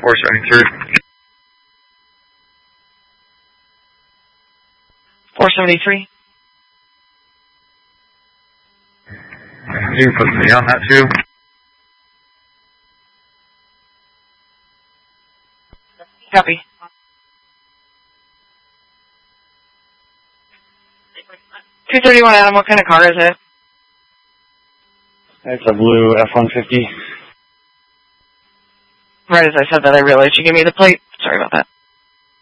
force running through. 473. You can put me on that too. Copy. $231 Adam, what kind of car is it? It's a blue F-150. Right as I said that, I realized you gave me the plate. Sorry about that.